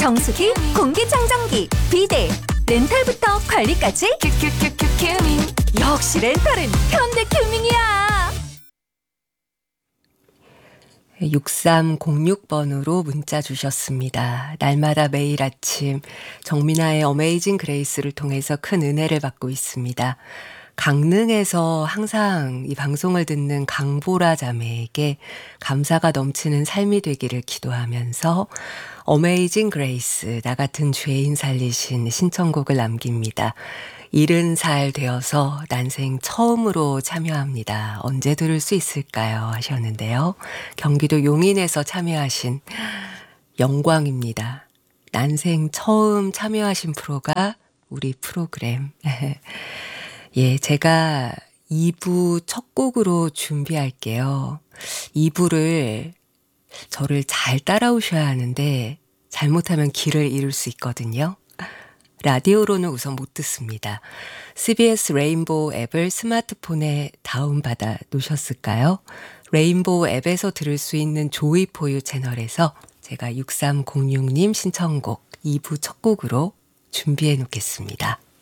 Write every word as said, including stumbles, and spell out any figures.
정수기, 공기청정기, 비데, 렌탈부터 관리까지 큐큐큐큐 큐밍. 역시 렌탈은 현대 큐밍이야. 육삼공육 번으로 문자 주셨습니다. 날마다 매일 아침 정민아의 어메이징 그레이스를 통해서 큰 은혜를 받고 있습니다. 강릉에서 항상 이 방송을 듣는 강보라 자매에게 감사가 넘치는 삶이 되기를 기도하면서 어메이징 그레이스, 나 같은 죄인 살리신 신청곡을 남깁니다. 일흔 살 되어서 난생 처음으로 참여합니다. 언제 들을 수 있을까요? 하셨는데요. 경기도 용인에서 참여하신 영광입니다. 난생 처음 참여하신 프로가 우리 프로그램. 예, 제가 이 부 첫 곡으로 준비할게요. 이 부를 저를 잘 따라오셔야 하는데 잘못하면 길을 잃을 수 있거든요. 라디오로는 우선 못 듣습니다. 씨비에스 레인보우 앱을 스마트폰에 다운받아 놓으셨을까요? 레인보우 앱에서 들을 수 있는 조이포유 채널에서 제가 육삼공육 님 신청곡 이 부 첫 곡으로 준비해 놓겠습니다.